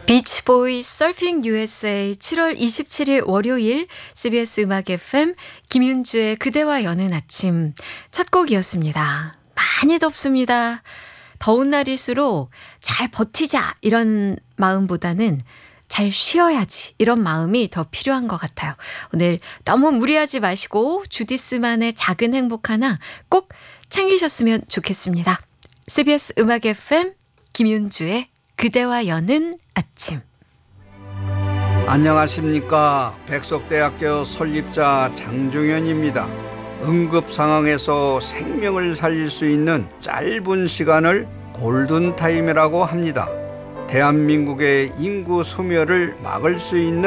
비치보이 서핑 USA 7월 27일 월요일 CBS 음악 FM 김윤주의 그대와 여는 아침 첫 곡이었습니다. 많이 덥습니다. 더운 날일수록 잘 버티자 이런 마음보다는 잘 쉬어야지 이런 마음이 더 필요한 것 같아요. 오늘 너무 무리하지 마시고 주디스만의 작은 행복 하나 꼭 챙기셨으면 좋겠습니다. CBS 음악 FM 김윤주의 그대와 여는 아침. 안녕하십니까. 백석대학교 설립자 장종현입니다. 응급 상황에서 생명을 살릴 수 있는 짧은 시간을 골든타임이라고 합니다. 대한민국의 인구 소멸을 막을 수 있는